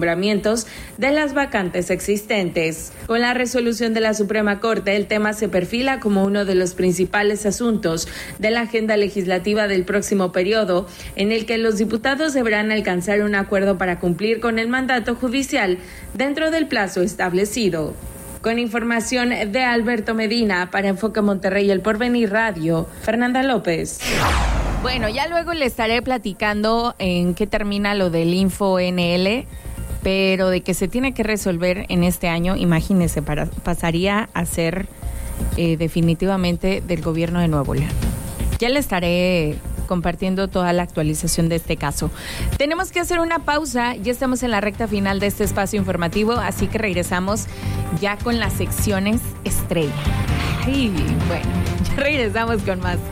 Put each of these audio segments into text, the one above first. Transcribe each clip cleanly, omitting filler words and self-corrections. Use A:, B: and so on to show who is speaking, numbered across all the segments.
A: nombramientos de las vacantes existentes. Con la resolución de la Suprema Corte, el tema se perfila como uno de los principales asuntos de la agenda legislativa del próximo periodo, en el que los diputados deberán alcanzar un acuerdo para cumplir con el mandato judicial dentro del plazo establecido. Con información de Alberto Medina para Enfoque Monterrey, El Porvenir Radio, Fernanda López.
B: Bueno, ya luego le estaré platicando en qué termina lo del InfoNL, pero de que se tiene que resolver en este año, imagínese, pasaría a ser definitivamente del gobierno de Nuevo León. Ya le estaré compartiendo toda la actualización de este caso. Tenemos que hacer una pausa, ya estamos en la recta final de este espacio informativo, así que regresamos ya con las secciones estrella. Ay, bueno, ya regresamos con más.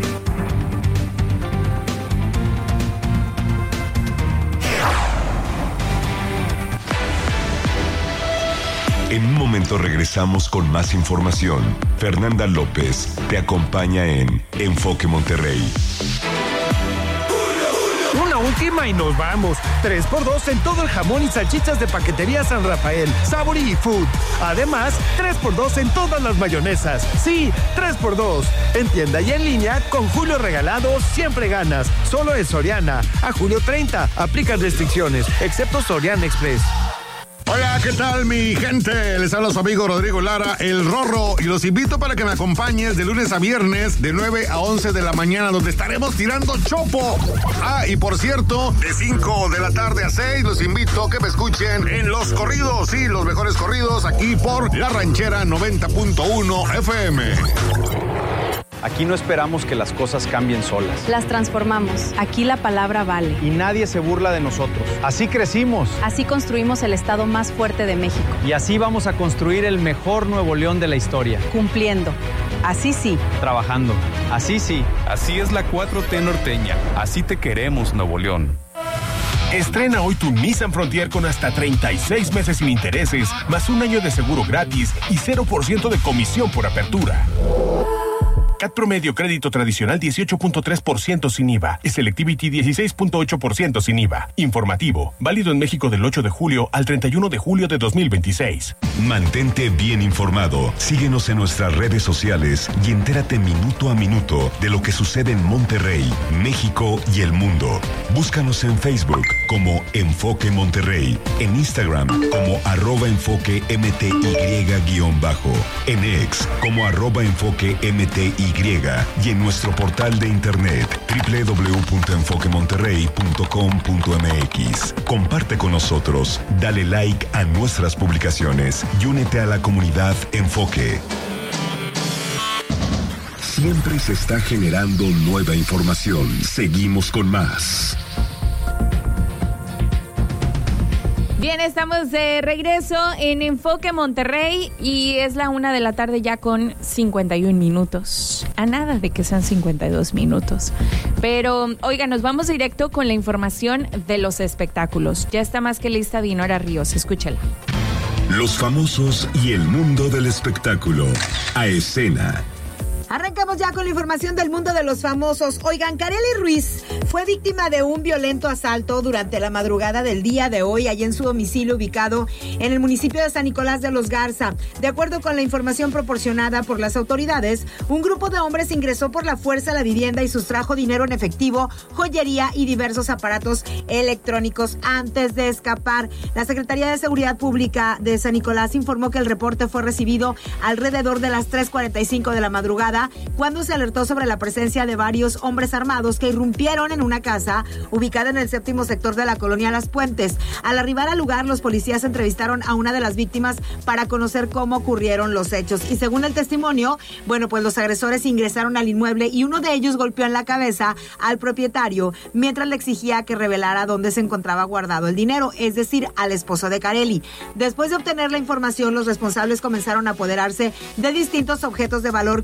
C: En un momento regresamos con más información. Fernanda López te acompaña en Enfoque Monterrey.
D: Una última y nos vamos. 3x2 en todo el jamón y salchichas de Paquetería San Rafael, Sabor y Food. Además, 3x2 en todas las mayonesas. Sí, 3x2. En tienda y en línea, con Julio Regalado, siempre ganas. Solo en Soriana. A julio 30. Aplican restricciones, excepto Soriana Express.
E: Hola, ¿qué tal mi gente? Les habla su amigo Rodrigo Lara, el Rorro, y los invito para que me acompañes de lunes a viernes de 9 a 11 de la mañana, donde estaremos tirando chopo. Y por cierto, de 5 de la tarde a 6 los invito a que me escuchen en los corridos, sí, los mejores corridos aquí por La Ranchera 90.1 FM.
F: Aquí no esperamos que las cosas cambien solas.
G: Las transformamos. Aquí la palabra vale.
F: Y nadie se burla de nosotros. Así crecimos.
G: Así construimos el estado más fuerte de México.
F: Y así vamos a construir el mejor Nuevo León de la historia.
G: Cumpliendo. Así sí.
F: Trabajando. Así sí.
H: Así es la 4T norteña. Así te queremos, Nuevo León.
I: Estrena hoy tu Nissan Frontier con hasta 36 meses sin intereses, más un año de seguro gratis y 0% de comisión por apertura. CAT promedio crédito tradicional 18.3% sin IVA. Selectivity 16.8% sin IVA. Informativo. Válido en México del 8 de julio al 31 de julio de 2026.
C: Mantente bien informado. Síguenos en nuestras redes sociales y entérate minuto a minuto de lo que sucede en Monterrey, México y el mundo. Búscanos en Facebook como Enfoque Monterrey, en Instagram como @enfoquemty_, en X como @enfoquemty y en nuestro portal de internet www.enfoquemonterrey.com.mx. Comparte con nosotros, dale like a nuestras publicaciones y únete a la comunidad Enfoque. Siempre se está generando nueva información. Seguimos con más.
B: Bien, estamos de regreso en Enfoque Monterrey y es la 1 de la tarde ya con 51 minutos. A nada de que sean 52 minutos. Pero, oiga, nos vamos directo con la información de los espectáculos. Ya está más que lista Dinora Ríos, escúchala.
C: Los famosos y el mundo del espectáculo. A escena.
J: Arrancamos ya con la información del mundo de los famosos. Oigan, Karely Ruiz fue víctima de un violento asalto durante la madrugada del día de hoy, allá en su domicilio ubicado en el municipio de San Nicolás de los Garza. De acuerdo con la información proporcionada por las autoridades, un grupo de hombres ingresó por la fuerza a la vivienda y sustrajo dinero en efectivo, joyería y diversos aparatos electrónicos antes de escapar. La Secretaría de Seguridad Pública de San Nicolás informó que el reporte fue recibido alrededor de las 3:45 de la madrugada, cuando se alertó sobre la presencia de varios hombres armados que irrumpieron en una casa ubicada en el 7º sector de la colonia Las Puentes. Al arribar al lugar, los policías entrevistaron a una de las víctimas para conocer cómo ocurrieron los hechos. Y según el testimonio, pues los agresores ingresaron al inmueble y uno de ellos golpeó en la cabeza al propietario mientras le exigía que revelara dónde se encontraba guardado el dinero, es decir, al esposo de Karely. Después de obtener la información, los responsables comenzaron a apoderarse de distintos objetos de valor que había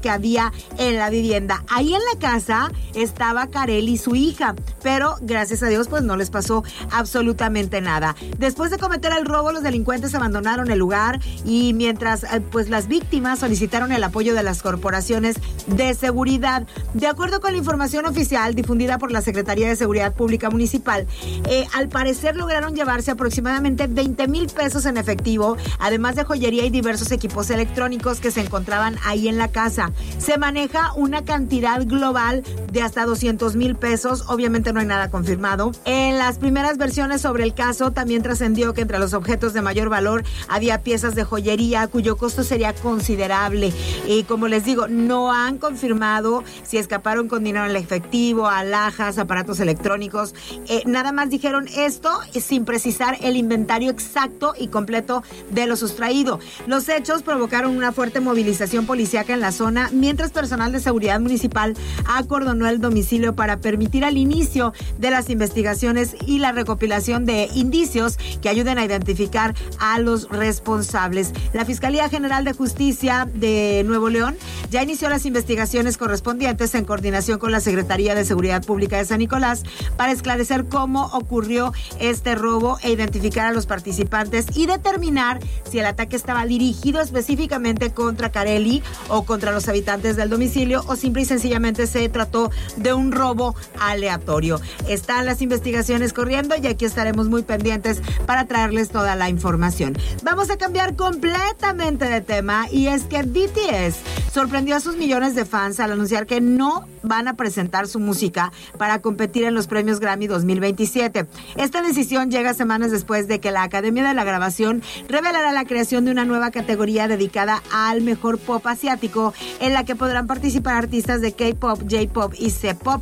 J: joyería en la vivienda. Ahí en la casa estaba Kareli, su hija, pero gracias a Dios pues no les pasó absolutamente nada. Después de cometer el robo, los delincuentes abandonaron el lugar y mientras pues las víctimas solicitaron el apoyo de las corporaciones de seguridad. De acuerdo con la información oficial difundida por la Secretaría de Seguridad Pública Municipal, al parecer lograron llevarse aproximadamente 20,000 pesos en efectivo, además de joyería y diversos equipos electrónicos que se encontraban ahí en la casa. Se maneja una cantidad global de hasta 200,000 pesos, obviamente no hay nada confirmado. En las primeras versiones sobre el caso también trascendió que entre los objetos de mayor valor había piezas de joyería cuyo costo sería considerable. Y como les digo, no han confirmado si escaparon con dinero en efectivo, alhajas, aparatos electrónicos. Nada más dijeron esto sin precisar el inventario exacto y completo de lo sustraído. Los hechos provocaron una fuerte movilización policíaca en la zona, mientras personal de seguridad municipal acordonó el domicilio para permitir el inicio de las investigaciones y la recopilación de indicios que ayuden a identificar a los responsables. La Fiscalía General de Justicia de Nuevo León ya inició las investigaciones correspondientes en coordinación con la Secretaría de Seguridad Pública de San Nicolás para esclarecer cómo ocurrió este robo e identificar a los participantes y determinar si el ataque estaba dirigido específicamente contra Kareli o contra los habitantes del domicilio o simple y sencillamente se trató de un robo aleatorio. Están las investigaciones corriendo y aquí estaremos muy pendientes para traerles toda la información. Vamos a cambiar completamente de tema y es que BTS sorprendió a sus millones de fans al anunciar que no van a presentar su música para competir en los premios Grammy 2027. Esta decisión llega semanas después de que la Academia de la Grabación revelará la creación de una nueva categoría dedicada al mejor pop asiático, en la que podrán participar artistas de K-pop, J-pop y C-pop.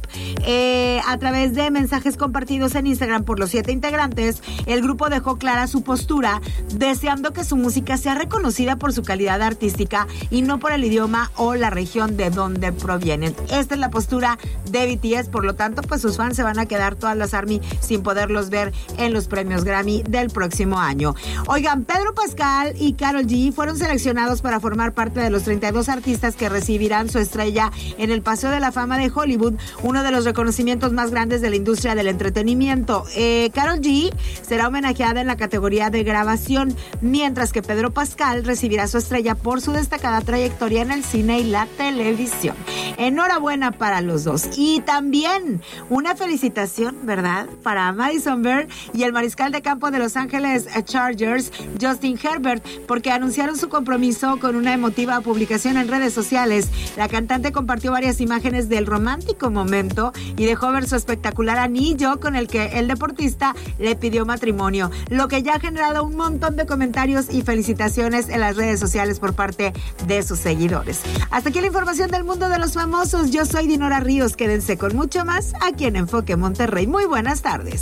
J: A través de mensajes compartidos en Instagram por los 7 integrantes, el grupo dejó clara su postura, deseando que su música sea reconocida por su calidad artística y no por el idioma o la región de donde provienen. Esta es la postura de BTS, por lo tanto, pues sus fans se van a quedar todas las ARMY sin poderlos ver en los premios Grammy del próximo año. Oigan, Pedro Pascal y Karol G fueron seleccionados para formar parte de los 32 artistas que recibirán su estrella en el Paseo de la Fama de Hollywood, uno de los reconocimientos más grandes de la industria del entretenimiento. Karol G será homenajeada en la categoría de grabación, mientras que Pedro Pascal recibirá su estrella por su destacada trayectoria en el cine y la televisión. Enhorabuena para los dos. Y también una felicitación, ¿verdad?, para Madison Beer y el mariscal de campo de Los Ángeles Chargers, Justin Herbert, porque anunciaron su compromiso con una emotiva publicación en redes sociales. La cantante compartió varias imágenes del romántico momento y dejó ver su espectacular anillo con el que el deportista le pidió matrimonio, lo que ya ha generado un montón de comentarios y felicitaciones en las redes sociales por parte de sus seguidores. Hasta aquí la información del mundo de los famosos. Yo soy Dinora Ríos. Quédense con mucho más aquí en Enfoque Monterrey. Muy buenas tardes.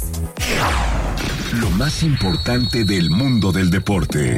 C: Lo más importante del mundo del deporte.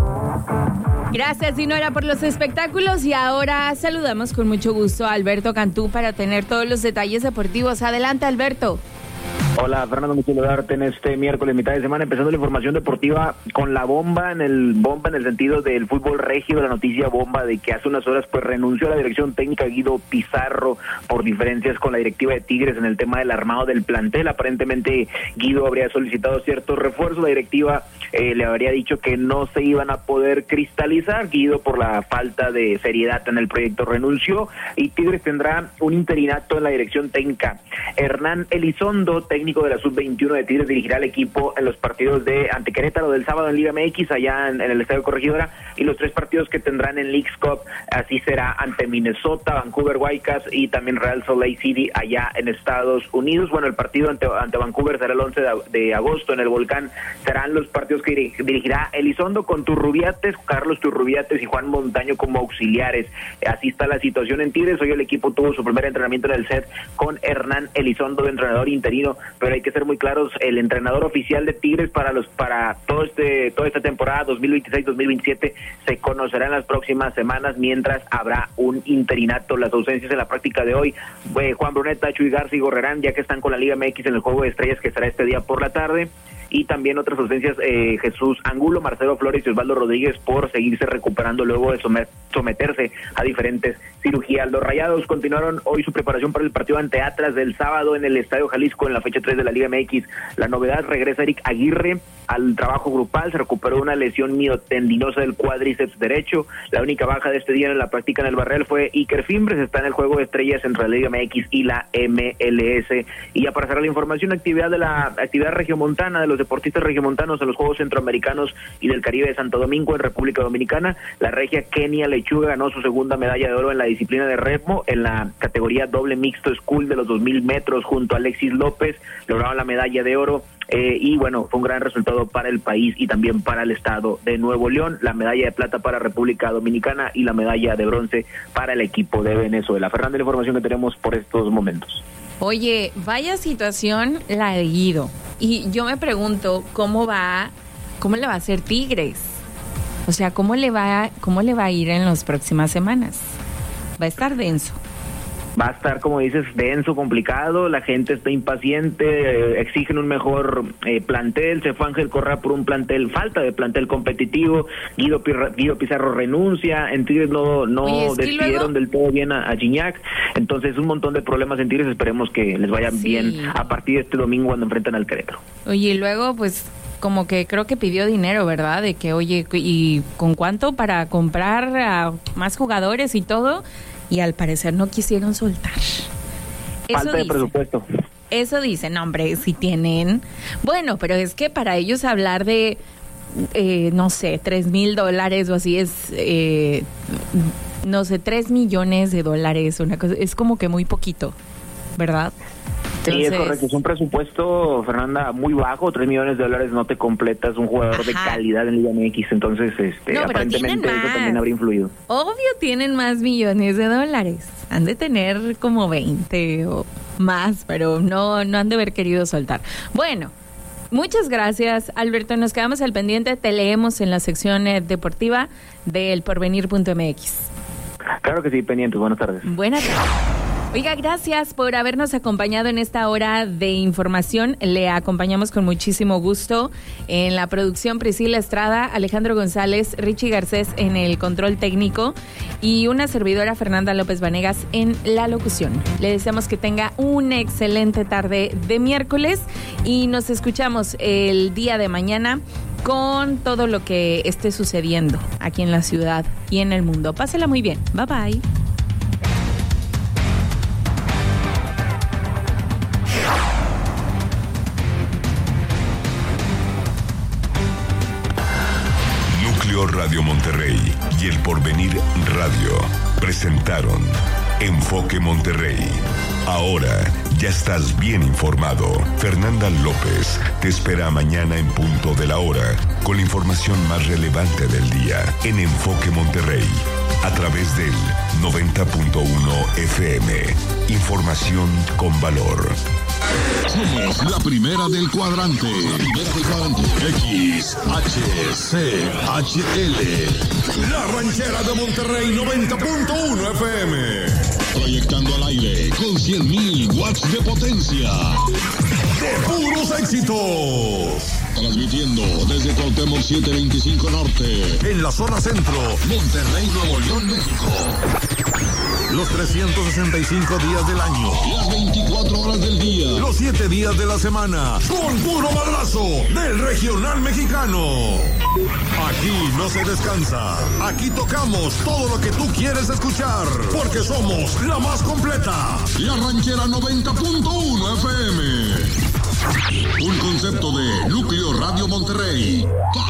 B: Gracias, Dinora, por los espectáculos. Y ahora saludamos con mucho gusto a Alberto Cantú para tener todos los detalles deportivos. Adelante, Alberto.
K: Hola, Fernando, mucho saludarte en este miércoles, mitad de semana, empezando la información deportiva con la bomba en el sentido del fútbol regio, la noticia bomba de que hace unas horas pues renunció a la dirección técnica Guido Pizarro por diferencias con la directiva de Tigres en el tema del armado del plantel. Aparentemente Guido habría solicitado ciertos refuerzos, la directiva le habría dicho que no se iban a poder cristalizar. Guido, por la falta de seriedad en el proyecto, renunció y Tigres tendrá un interinato en la dirección técnica. Hernán Elizondo, técnico de la Sub-21 de Tigres, dirigirá al equipo en los partidos de ante Querétaro del sábado en Liga MX, allá en el Estadio Corregidora, y los 3 partidos que tendrán en Leagues Cup, así será ante Minnesota, Vancouver Whitecaps y también Real Salt Lake City allá en Estados Unidos. Bueno, el partido ante Vancouver será el 11 de agosto en el Volcán. Serán los partidos que dirigirá Elizondo con Carlos Turrubiates y Juan Montaño como auxiliares. Así está la situación en Tigres. Hoy el equipo tuvo su primer entrenamiento en el set con Hernán Elizondo de entrenador interino, pero hay que ser muy claros, el entrenador oficial de Tigres para toda esta temporada 2026-2027 se conocerá en las próximas semanas, mientras habrá un interinato. Las ausencias en la práctica de hoy, Juan Bruneta, Chuy Garza y Gorrerán, ya que están con la Liga MX en el Juego de Estrellas que será este día por la tarde. y también otras ausencias, Jesús Angulo, Marcelo Flores y Osvaldo Rodríguez, por seguirse recuperando luego de someterse a diferentes cirugías. Los Rayados continuaron hoy su preparación para el partido ante Atlas del sábado en el Estadio Jalisco en la fecha 3 de la Liga MX. La novedad: regresa Eric Aguirre al trabajo grupal, se recuperó una lesión miotendinosa del cuádriceps derecho. La única baja de este día en la práctica en el Barrel fue Iker Fimbres, está en el juego de estrellas entre la Liga MX y la MLS. Y ya para cerrar la información, actividad regiomontana de los deportistas regiomontanos en los Juegos Centroamericanos y del Caribe de Santo Domingo en República Dominicana. La regia Kenia Lechuga ganó su segunda medalla de oro en la disciplina de remo en la categoría doble mixto school de los 2,000 metros junto a Alexis López. Lograron la medalla de oro. Y bueno, fue un gran resultado para el país y también para el estado de Nuevo León. La medalla de plata para República Dominicana y la medalla de bronce para el equipo de Venezuela. Fernanda, la información que tenemos por estos momentos.
B: Oye, vaya situación la de Guido. Y yo me pregunto cómo le va a hacer Tigres. O sea, ¿cómo le va a ir en las próximas semanas? Va a estar denso.
K: Va a estar, como dices, denso, complicado, la gente está impaciente, exigen un mejor plantel. Se fue Ángel Correa por un falta de plantel competitivo. Guido Pizarro renuncia, en Tigres no despidieron del todo bien a Gignac. Entonces un montón de problemas en Tigres, esperemos que les vayan bien a partir de este domingo cuando enfrentan al Querétaro.
B: Oye, y luego pues como que creo que pidió dinero, ¿verdad? De que, oye, ¿y con cuánto para comprar a más jugadores y todo? Y al parecer no quisieron soltar.
K: Falta de presupuesto.
B: Eso dicen, hombre, si tienen. Bueno, pero es que para ellos hablar de, no sé, $3,000 o así es, no sé, $3 millones, una cosa, es como que muy poquito, ¿verdad? Entonces,
K: sí, es correcto, es un presupuesto, Fernanda, muy bajo. $3 millones no te completas un jugador de calidad en Liga MX, entonces aparentemente eso también habría influido.
B: Obvio tienen más millones de dólares, han de tener como 20 o más, pero no han de haber querido soltar. Bueno, muchas gracias, Alberto, nos quedamos al pendiente, te leemos en la sección deportiva del porvenir.mx.
K: Claro que sí, pendientes, buenas tardes.
B: Buenas tardes. Oiga, gracias por habernos acompañado en esta hora de información. Le acompañamos con muchísimo gusto en la producción Priscila Estrada, Alejandro González, Richie Garcés en el control técnico y una servidora Fernanda López Vanegas en la locución. Le deseamos que tenga una excelente tarde de miércoles y nos escuchamos el día de mañana con todo lo que esté sucediendo aquí en la ciudad y en el mundo. Pásela muy bien. Bye bye.
C: Radio Monterrey y El Porvenir Radio presentaron Enfoque Monterrey. Ahora ya estás bien informado. Fernanda López te espera mañana en punto de la hora con la información más relevante del día en Enfoque Monterrey a través del 90.1 FM. Información con valor.
L: Somos la primera del cuadrante. XHCHL.
E: La Ranchera de Monterrey 90.1 FM.
L: Proyectando al aire con 100,000 watts de potencia.
E: De puros éxitos.
L: Transmitiendo desde Cuauhtémoc 725 Norte.
E: En la zona centro.
L: Monterrey, Nuevo León, México.
E: Los 365 días del año.
L: Las 24 horas del día.
E: Los 7 días de la semana. Con puro madrazo del regional mexicano. Aquí no se descansa. Aquí tocamos todo lo que tú quieres escuchar. Porque somos la más completa.
L: La Ranchera 90.1 FM. Un concepto de Núcleo Radio Monterrey.